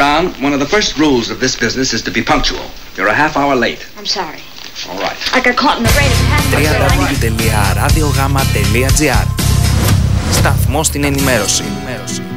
Brown, one of the first rules of this business is to be punctual. You're a half hour late. I'm sorry. All right. I got caught in the rain. www.radiogama.gr. Σταθμός στην ενημέρωση.